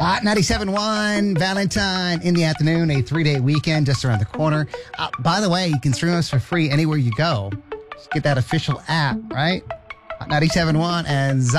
Hot 97.1, Valentine in the afternoon, a 3-day weekend just around the corner. By the way, you can stream us for free anywhere you go. Just get that official app, right? Hot 97.1 and